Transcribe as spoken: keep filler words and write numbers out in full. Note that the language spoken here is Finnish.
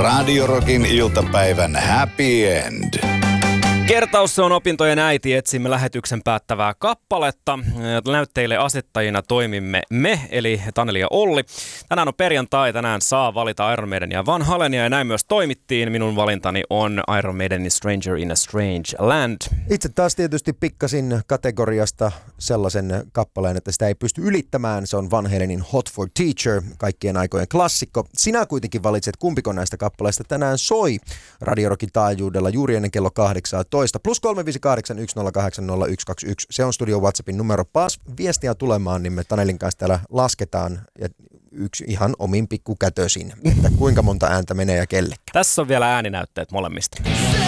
Radio Rockin iltapäivän happy end. Kertaus se on opintojen äiti. Etsimme lähetyksen päättävää kappaletta. Näytteille asettajina toimimme me, eli Taneli ja Olli. Tänään on perjantai, tänään saa valita Iron Maiden ja Van Halenia, ja näin myös toimittiin. Minun valintani on Iron Maidenin Stranger in a Strange Land. Itse taas tietysti pikkasin kategoriasta sellaisen kappaleen, että sitä ei pysty ylittämään. Se on Van Halenin Hot for Teacher, kaikkien aikojen klassikko. Sinä kuitenkin valitset, kumpiko näistä kappaleista tänään soi Radio Rockin taajuudella juuri ennen kello kahdeksan. Plus kolme viisi kahdeksan yksi nolla kahdeksan nolla yksi kaksi yksi. Se on Studio WhatsAppin numero. Paas viestiä tulemaan, niin me Tanelin kanssa täällä lasketaan ja yksi ihan omin pikkukätösin, että kuinka monta ääntä menee ja kellekä. Tässä on vielä ääninäytteet molemmista.